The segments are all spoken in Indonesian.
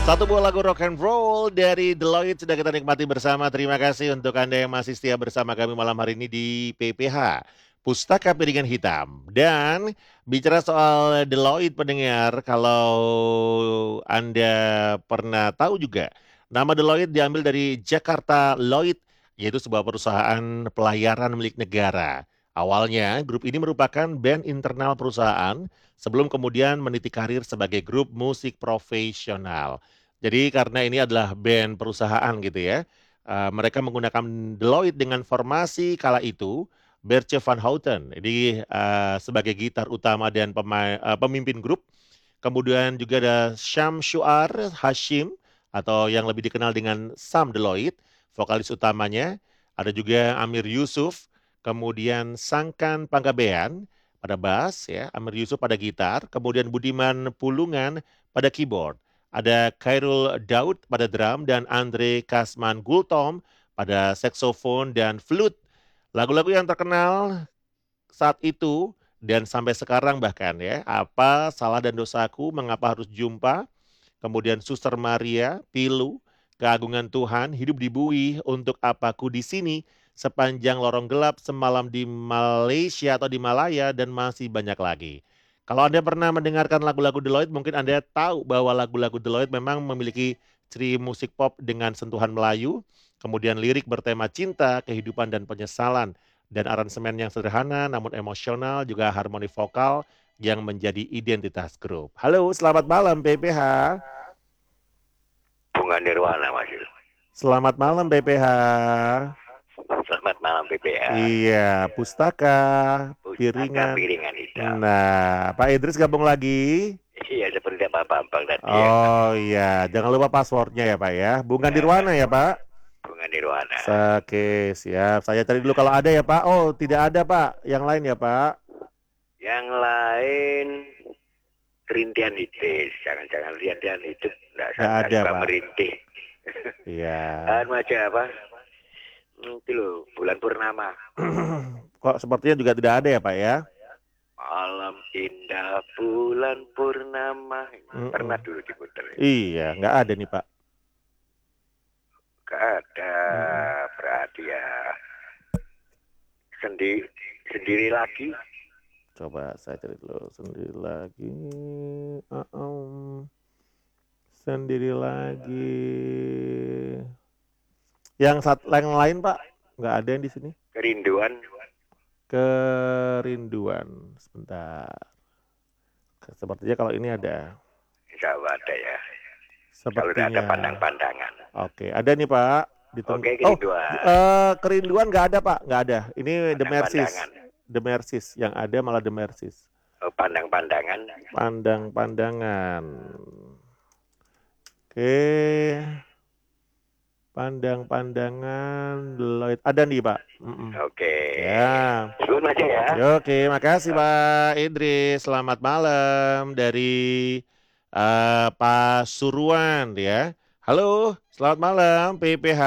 Satu buah lagu rock and roll dari Deloitte sudah kita nikmati bersama. Terima kasih untuk Anda yang masih setia bersama kami malam hari ini di PPH, Pustaka Piringan Hitam. Dan bicara soal Deloitte pendengar, kalau Anda pernah tahu juga, nama Deloitte diambil dari Jakarta Lloyd, yaitu sebuah perusahaan pelayaran milik negara. Awalnya, grup ini merupakan band internal perusahaan sebelum kemudian meniti karir sebagai grup musik profesional. Jadi karena ini adalah band perusahaan gitu ya, mereka menggunakan Deloitte dengan formasi kala itu Bertje van Houten. Jadi sebagai gitar utama dan pemimpin grup. Kemudian juga ada Syam Syuar Hashim atau yang lebih dikenal dengan Sam Deloitte, vokalis utamanya. Ada juga Amir Yusuf, kemudian Sangkan Panggabean pada bass ya, Amir Yusuf pada gitar, kemudian Budiman Pulungan pada keyboard. Ada Khairul Daud pada drum dan Andre Kasman Gultom pada saxophone dan flute. Lagu-lagu yang terkenal saat itu dan sampai sekarang bahkan ya, Apa Salah dan Dosaku, Mengapa Harus Jumpa, kemudian Suster Maria, Pilu, Keagungan Tuhan, Hidup di Bumi, Untuk Apaku di Sini, Sepanjang Lorong Gelap, Semalam di Malaysia atau di Malaya, dan masih banyak lagi. Kalau Anda pernah mendengarkan lagu-lagu Deloitte, mungkin Anda tahu bahwa lagu-lagu Deloitte memang memiliki ciri musik pop dengan sentuhan Melayu, kemudian lirik bertema cinta, kehidupan, dan penyesalan, dan aransemen yang sederhana namun emosional, juga harmoni vokal yang menjadi identitas grup. Halo, selamat malam PPH. Bunga Nirwana, Mas. Selamat malam PPH. Selamat malam PPA. Iya, Pustaka Pustaka Piringan. Piringan Hitam. Nah, Pak Idris gabung lagi. Iya, seperti Pak Bambang tadi ya. Oh iya, jangan lupa passwordnya ya Pak ya. Bunga Nirwana ya Pak. Bunga Nirwana. Oke, siap. Saya cari dulu kalau ada ya Pak. Oh, tidak ada Pak. Yang lain ya Pak. Yang lain Rintian Hitis. Jangan-jangan Rintian Hitis. Nggak ada suka Pak. merintih. Iya. Aja apa? Itu loh, bulan purnama. Kok sepertinya juga tidak ada ya Pak ya. Malam indah bulan purnama. Pernah dulu diputer. Iya, nggak ada nih Pak. Gak ada, berarti ya. Sendiri lagi. Coba saya cari dulu sendiri lagi. Sendiri lagi. Yang lain Pak, nggak ada yang di sini. Kerinduan. Kerinduan. Sebentar. Sepertinya kalau ini ada. Insya Allah ada ya. Sepertinya. Kalau ada pandang-pandangan. Oke, ada nih Pak. Oke, kerinduan. Kerinduan nggak ada Pak, nggak ada. Ini The Mercies. Pandangan. The Mercies, yang ada malah The Mercies. Pandang-pandangan. Pandang-pandangan. Oke. Pandang-pandangan Deloitte. Ada nih Pak. Oke. Ya. Suun aja ya. Oke, makasih Pak Idris. Selamat malam dari Pasuruan ya. Halo, selamat malam PPH.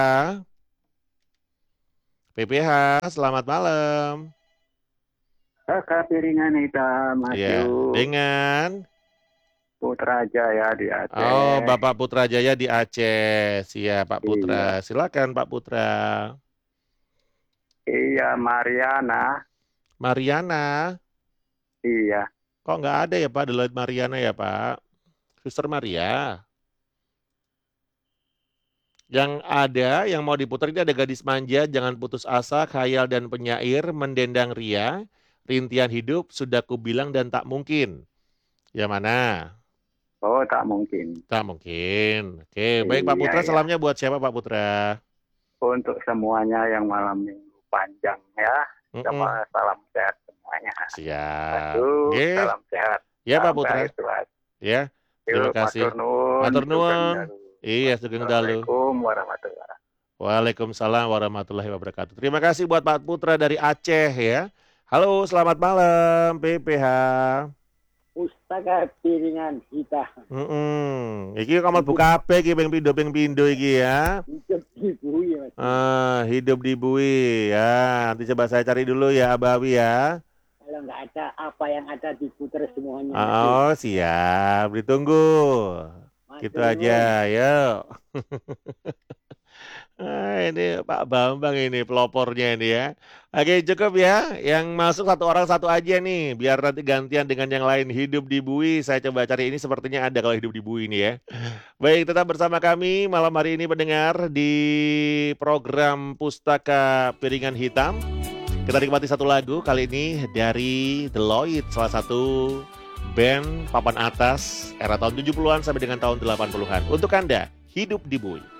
PPH, selamat malam. Kakak Piringan Hitam, Mas Ya, Yu. dengan Putrajaya di Aceh. Oh, Bapak Putrajaya di Aceh. Siap, Pak Putra. Iya. Silakan Pak Putra. Iya, Mariana. Mariana. Iya. Kok nggak ada ya Pak, Deloitte Mariana ya Pak? Suster Maria. Yang ada, yang mau diputar ini ada Gadis Manja, Jangan Putus Asa, Khayal dan Penyair, Mendendang Ria, Rintian Hidup, Sudah Kubilang dan Tak Mungkin. Yang mana? Oh, tak mungkin. Tak mungkin. Oke, baik Pak Iya, Putra, iya. salamnya buat siapa Pak Putra? Untuk semuanya yang malam minggu panjang ya. Sama salam sehat semuanya. Siap. Aduh, Oke. salam sehat. Ya Pak Sampai Putra. akhir tuas. Ya, terima kasih. Matur nuwun. Iya, Sugeng Dalu. Assalamualaikum warahmatullahi wabarakatuh. Waalaikumsalam warahmatullahi wabarakatuh. Terima kasih buat Pak Putra dari Aceh ya. Halo, selamat malam PPH. Pustaka Piringan Hitam. Iki kamar buka apa iki ping pindo iki ya. Hidup di bui Mas. Hidup di bui ya. Nanti coba saya cari dulu ya Abawi ya. Kalau nggak ada apa yang ada diputar semuanya. Oh, siap. Ditunggu. Gitu aja, yuk. Ini Pak Bambang ini pelopornya ini ya. Oke, cukup ya. Yang masuk satu orang satu aja nih. Biar nanti gantian dengan yang lain. Hidup di Bui. Saya coba cari ini sepertinya ada kalau hidup di Bui ini ya. Baik, tetap bersama kami malam hari ini pendengar di program Pustaka Piringan Hitam. Kita nikmati satu lagu kali ini dari The Lloyd, salah satu band papan atas era tahun 70-an sampai dengan tahun 80-an. Untuk Anda, hidup di Bui.